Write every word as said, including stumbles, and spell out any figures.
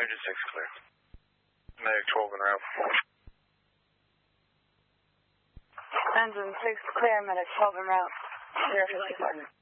Engine six clear. Medic twelve en route. Engine six clear, medic twelve en route. Clear for department.